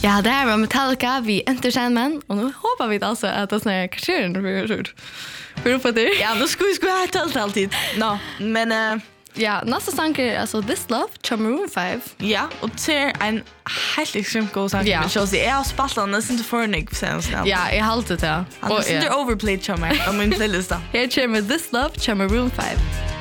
Ja, det här var Metallica vi Enter Sandman och nu hoppas vi alltså att det snarare kanske för på det. Ja, då skulle vi ha talt alltid. No, men ja, nästa sång är alltså This Love from Maroon 5. ja, och det är en helt extremt god sång. Ja. Så jag har spelat den nästan till förnig sen snart. Ja, jag har alltid det. Han är inte overplayed som mig på min playlista. Här kommer This Love from Maroon 5.